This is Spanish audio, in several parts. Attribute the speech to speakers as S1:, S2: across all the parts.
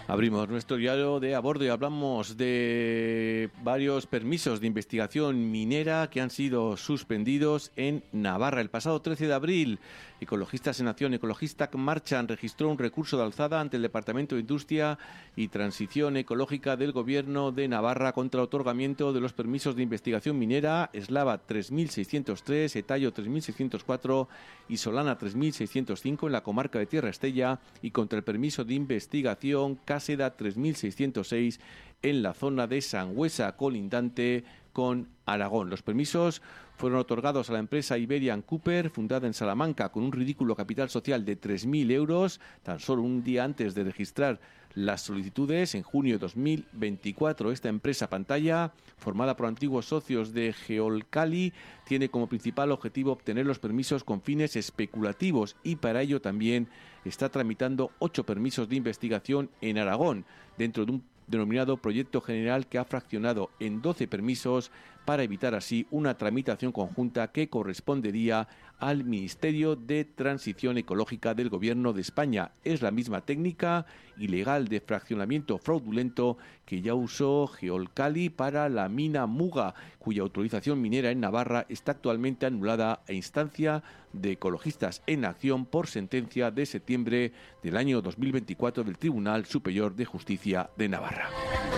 S1: Abrimos nuestro diario de a bordo y hablamos de varios permisos de investigación minera que han sido suspendidos en Navarra. El pasado 13 de abril, Ecologistas en Acción, Ecologistas Marchan registró un recurso de alzada ante el Departamento de Industria y Transición Ecológica del Gobierno de Navarra contra el otorgamiento de los permisos de investigación minera Eslava 3603, Etayo 3604 y Solana 3605 en la comarca de Tierra Estella y contra el permiso de investigación Cáseda 3606 en la zona de Sangüesa, colindante con Aragón. Los permisos fueron otorgados a la empresa Iberian Cooper, fundada en Salamanca, con un ridículo capital social de 3.000 euros, tan solo un día antes de registrar las solicitudes, en junio de 2024. Esta empresa pantalla, formada por antiguos socios de Geolcali, tiene como principal objetivo obtener los permisos con fines especulativos y para ello también está tramitando 8 permisos de investigación en Aragón, dentro de un denominado proyecto general que ha fraccionado en 12 permisos para evitar así una tramitación conjunta que correspondería al Ministerio de Transición Ecológica del Gobierno de España. Es la misma técnica ilegal de fraccionamiento fraudulento que ya usó Geolcali para la mina Muga, cuya autorización minera en Navarra está actualmente anulada a instancia de Ecologistas en Acción por sentencia de septiembre del año 2024 del Tribunal Superior de Justicia de Navarra.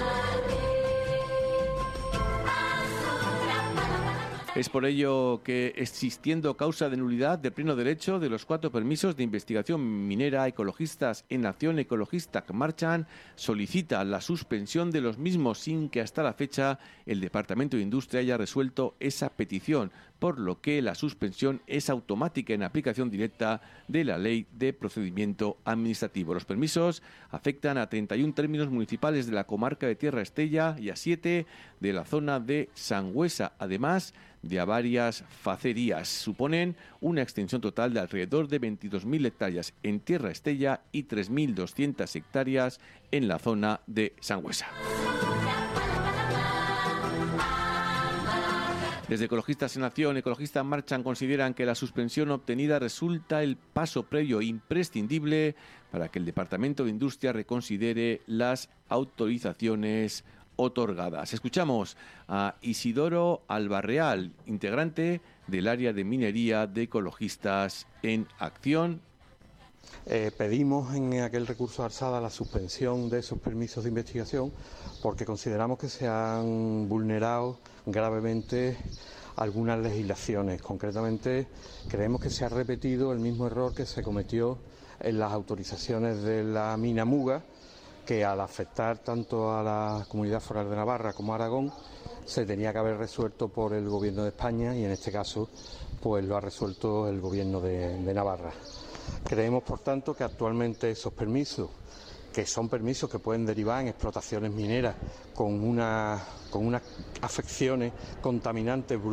S1: Es por ello que, existiendo causa de nulidad de pleno derecho de los 4 permisos de investigación minera, Ecologistas en Acción, Ecologistas Marchan solicita la suspensión de los mismos sin que hasta la fecha el Departamento de Industria haya resuelto esa petición, por lo que la suspensión es automática en aplicación directa de la Ley de Procedimiento Administrativo. Los permisos afectan a 31 términos municipales de la comarca de Tierra Estella y a 7 de la zona de Sangüesa, además de a varias facerías. Suponen una extensión total de alrededor de 22.000 hectáreas en Tierra Estella y 3.200 hectáreas en la zona de Sangüesa. Desde Ecologistas en Acción, Ecologistas Marchan consideran que la suspensión obtenida resulta el paso previo imprescindible para que el Departamento de Industria reconsidere las autorizaciones otorgadas. Escuchamos a Isidoro Albarreal, integrante del área de minería de Ecologistas en Acción.
S2: Pedimos en aquel recurso de alzada la suspensión de esos permisos de investigación porque consideramos que se han vulnerado gravemente algunas legislaciones. Concretamente, creemos que se ha repetido el mismo error que se cometió en las autorizaciones de la mina Muga, que al afectar tanto a la Comunidad Foral de Navarra como a Aragón, se tenía que haber resuelto por el Gobierno de España y en este caso pues lo ha resuelto el Gobierno de Navarra. Creemos, por tanto, que actualmente esos permisos, que son permisos que pueden derivar en explotaciones mineras con unas afecciones contaminantes